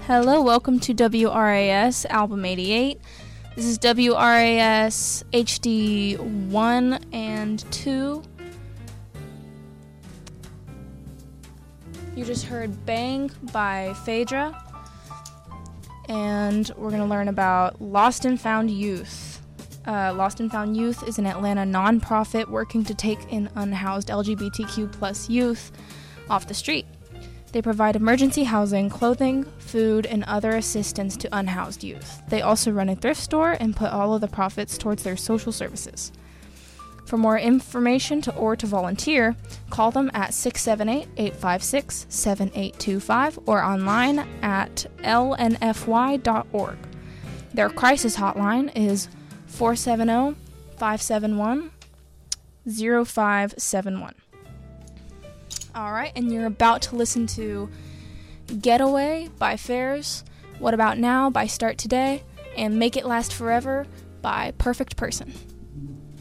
Hello, welcome to WRAS Album 88. This is WRAS HD 1 and 2. You just heard Bang by Phaedra. And we're going to learn about Lost and Found Youth. Lost and Found Youth is an Atlanta nonprofit working to take in unhoused LGBTQ plus youth off the street. They provide emergency housing, clothing, food, and other assistance to unhoused youth. They also run a thrift store and put all of the profits towards their social services. For more information or to volunteer, call them at 678-856-7825 or online at lnfy.org. Their crisis hotline is 470-571-0571. All right, and you're about to listen to Getaway by Fairs, What About Now by Start Today, and Make It Last Forever by Perfect Person.